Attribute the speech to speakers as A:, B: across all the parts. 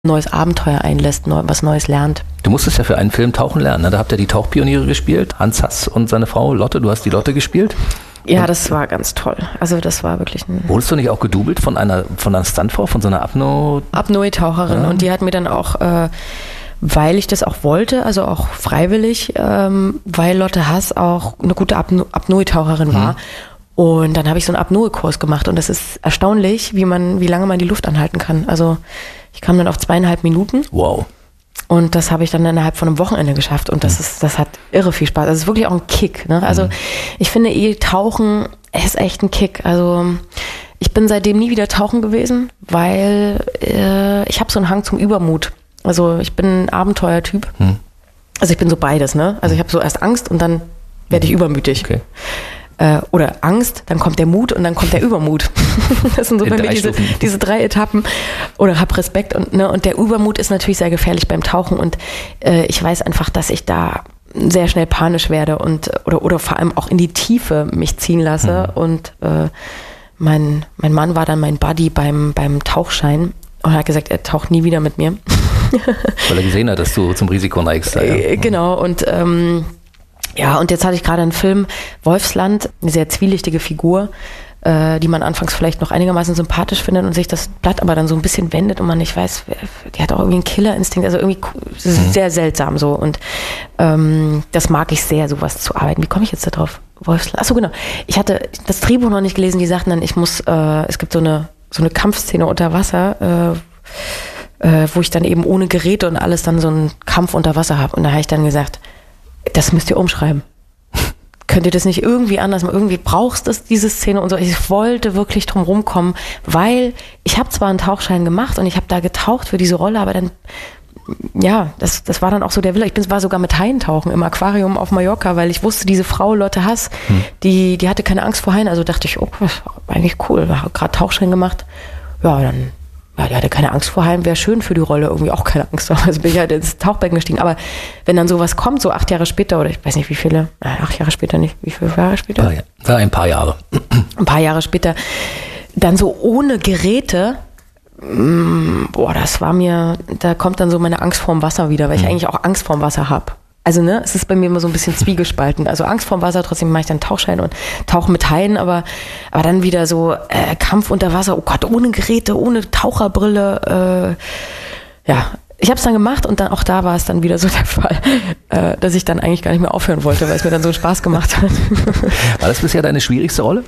A: neues Abenteuer einlässt, was Neues lernt.
B: Du musstest ja für einen Film tauchen lernen, ne? Da habt ihr die Tauchpioniere gespielt, Hans Hass und seine Frau Lotte. Du hast die Lotte gespielt.
A: Ja, das war ganz toll. Also das war wirklich ein...
B: Wurdest du nicht auch gedoubelt von einer Stuntfrau, von so einer
A: Apnoe-Taucherin? Ja. Und die hat mir dann auch, weil ich das auch wollte, also auch freiwillig, weil Lotte Hass auch eine gute Apnoe-Taucherin war. Und dann habe ich so einen Apnoe-Kurs gemacht und das ist erstaunlich, wie lange man die Luft anhalten kann. Also ich kam dann auf 2,5 Minuten.
B: Wow.
A: Und das habe ich dann innerhalb von einem Wochenende geschafft und das hat irre viel Spaß. Also es ist wirklich auch ein Kick, ne? Also ich finde Tauchen ist echt ein Kick. Also ich bin seitdem nie wieder tauchen gewesen, weil ich habe so einen Hang zum Übermut. Also ich bin ein Abenteuertyp. Also ich bin so beides, ne? Also ich habe so erst Angst und dann werde ich übermütig.
B: Okay.
A: Oder Angst, dann kommt der Mut und dann kommt der Übermut. Das sind so bei mir diese 3 Etappen. Oder hab Respekt und der Übermut ist natürlich sehr gefährlich beim Tauchen und ich weiß einfach, dass ich da sehr schnell panisch werde und oder vor allem auch in die Tiefe mich ziehen lasse. Und mein Mann war dann mein Buddy beim Tauchschein und hat gesagt, er taucht nie wieder mit mir.
B: Weil er gesehen hat, dass du zum Risiko neigst. Ja.
A: Genau, und ja, und jetzt hatte ich gerade einen Film, Wolfsland, eine sehr zwielichtige Figur, die man anfangs vielleicht noch einigermaßen sympathisch findet und sich das Blatt aber dann so ein bisschen wendet und man nicht weiß, die hat auch irgendwie einen Killerinstinkt, also irgendwie sehr seltsam so und das mag ich sehr, sowas zu arbeiten. Wie komme ich jetzt da drauf? Wolfsland, achso genau, ich hatte das Drehbuch noch nicht gelesen, die sagten dann, es gibt so eine Kampfszene unter Wasser, wo ich dann eben ohne Geräte und alles dann so einen Kampf unter Wasser habe und da habe ich dann gesagt, das müsst ihr umschreiben. Könnt ihr das nicht irgendwie anders machen? Irgendwie brauchst du diese Szene und so. Ich wollte wirklich drum rumkommen, weil ich habe zwar einen Tauchschein gemacht und ich habe da getaucht für diese Rolle, aber dann, ja, das war dann auch so der Wille. War sogar mit Haien tauchen im Aquarium auf Mallorca, weil ich wusste, diese Frau Lotte Hass, die hatte keine Angst vor Haien. Also dachte ich, oh, das ist eigentlich cool. Ich habe gerade Tauchschein gemacht. Ja, dann... Ja, die hatte keine Angst vor Haien, wäre schön für die Rolle, irgendwie auch keine Angst. Also bin ich halt ins Tauchbecken gestiegen. Aber wenn dann sowas kommt, so 8 Jahre später, oder ich weiß nicht wie viele, 8 Jahre später nicht, wie viele Jahre später?
B: Ein paar Jahre.
A: Ein paar Jahre später, dann so ohne Geräte, da kommt dann so meine Angst vorm Wasser wieder, weil ich eigentlich auch Angst vorm Wasser habe. Also es ist bei mir immer so ein bisschen zwiegespalten. Also Angst vorm Wasser, trotzdem mache ich dann Tauchschein und tauche mit Haien, aber dann wieder so Kampf unter Wasser, oh Gott, ohne Geräte, ohne Taucherbrille. Ja, ich habe es dann gemacht und dann auch da war es dann wieder so der Fall, dass ich dann eigentlich gar nicht mehr aufhören wollte, weil es mir dann so Spaß gemacht hat.
B: War das bisher deine schwierigste Rolle?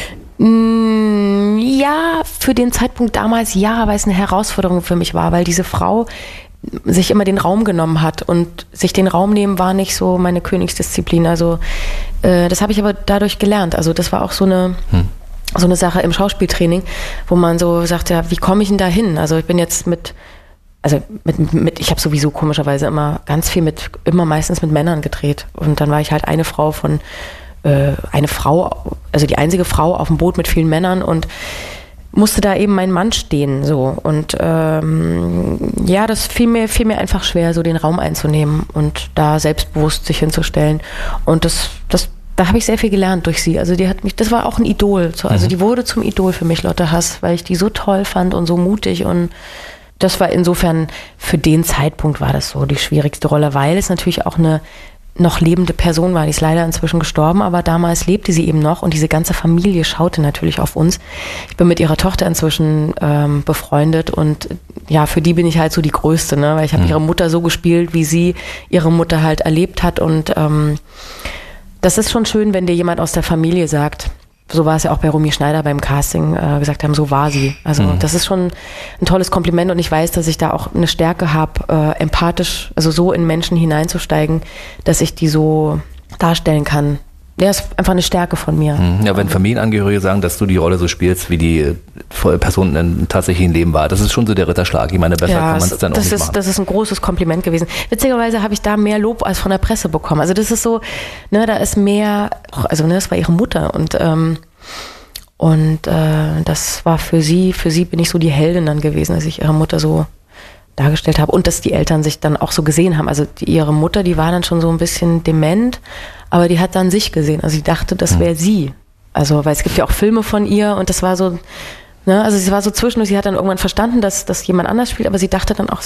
A: Ja, für den Zeitpunkt damals ja, weil es eine Herausforderung für mich war, weil diese Frau sich immer den Raum genommen hat und sich den Raum nehmen war nicht so meine Königsdisziplin. Also das habe ich aber dadurch gelernt. Also das war auch so eine Sache im Schauspieltraining, wo man so sagt, ja, wie komme ich denn da hin? Also ich bin jetzt ich habe sowieso komischerweise immer ganz viel meistens mit Männern gedreht und dann war ich halt eine Frau, also die einzige Frau auf dem Boot mit vielen Männern und musste da eben mein Mann stehen, so. Und ja, das fiel mir einfach schwer, so den Raum einzunehmen und da selbstbewusst sich hinzustellen. Und da habe ich sehr viel gelernt durch sie. Also das war auch ein Idol. Also die wurde zum Idol für mich, Lotte Hass, weil ich die so toll fand und so mutig. Und das war insofern, für den Zeitpunkt war das so die schwierigste Rolle, weil es natürlich auch eine noch lebende Person war. Die ist leider inzwischen gestorben, aber damals lebte sie eben noch und diese ganze Familie schaute natürlich auf uns. Ich bin mit ihrer Tochter inzwischen befreundet und ja, für die bin ich halt so die Größte, ne? Weil ich habe ihre Mutter so gespielt, wie sie ihre Mutter halt erlebt hat und das ist schon schön, wenn dir jemand aus der Familie sagt, so war es ja auch bei Romy Schneider beim Casting, gesagt haben, so war sie. Also das ist schon ein tolles Kompliment und ich weiß, dass ich da auch eine Stärke habe, empathisch, also so in Menschen hineinzusteigen, dass ich die so darstellen kann. Ja, ist einfach eine Stärke von mir.
B: Ja, wenn Familienangehörige sagen, dass du die Rolle so spielst, wie die Person im tatsächlichen Leben war, das ist schon so der Ritterschlag. Ich meine, besser kann man es dann auch nicht machen. Das ist ein großes Kompliment gewesen. Witzigerweise habe ich da mehr Lob als von der Presse bekommen. Also das ist so, da ist mehr, also das war ihre Mutter und das war für sie bin ich so die Heldin dann gewesen, dass ich ihre Mutter so dargestellt habe und dass die Eltern sich dann auch so gesehen haben. Also ihre Mutter, die war dann schon so ein bisschen dement, aber die hat dann sich gesehen. Also sie dachte, das wäre sie. Also, weil es gibt ja auch Filme von ihr und das war so
A: Ne? Also sie war so zwischendurch, sie hat dann irgendwann verstanden, dass jemand anders spielt, aber sie dachte dann auch,